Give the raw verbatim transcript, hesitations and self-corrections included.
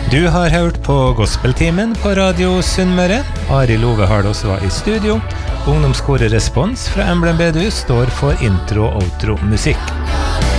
Du har hørt på Gospeltimen på Radio Sunnmøre. Ari Love Hardos var i studio. Ungdomskoret Respons fra Emblem Bedehus står for intro og outro musikk.